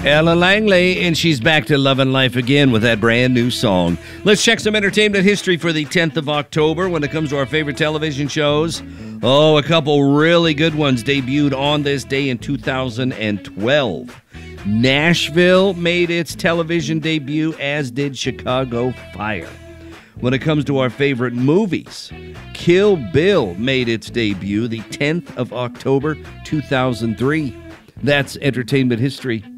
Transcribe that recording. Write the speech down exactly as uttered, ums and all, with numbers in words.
Ella Langley, and she's back to loving life again with that brand new song. Let's check some entertainment history for the tenth of October when it comes to our favorite television shows. Oh, a couple really good ones debuted on this day in two thousand twelve. Nashville made its television debut, as did Chicago Fire. When it comes to our favorite movies, Kill Bill made its debut the tenth of October, two thousand three. That's entertainment history.